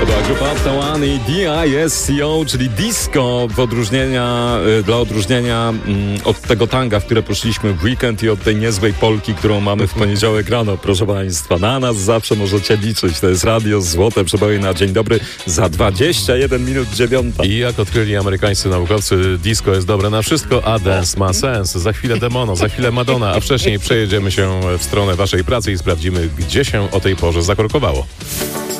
To była grupa Tawan i DISCO, czyli disco dla odróżnienia od tego tanga, w które poszliśmy w weekend i od tej niezłej Polki, którą mamy w poniedziałek rano. Proszę Państwa, na nas zawsze możecie liczyć. To jest radio Złote Przeboje na dzień dobry za 21 minut 9. I jak odkryli amerykańscy naukowcy, disco jest dobre na wszystko, a dance ma sens. Za chwilę Demono, za chwilę Madonna, a wcześniej przejedziemy się w stronę waszej pracy i sprawdzimy, gdzie się o tej porze zakorkowało.